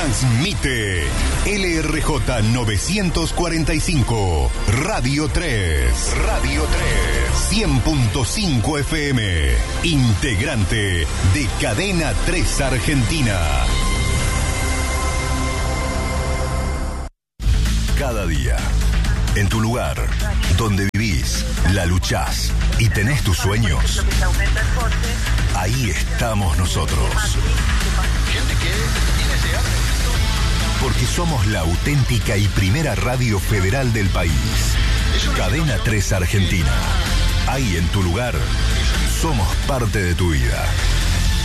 Transmite LRJ 945, Radio 3, 100.5 FM, integrante de Cadena 3 Argentina. Cada día, en tu lugar, donde vivís, la luchás y tenés tus sueños, ahí estamos nosotros. Porque somos la auténtica y primera radio federal del país. Cadena 3 Argentina. Ahí en tu lugar, somos parte de tu vida.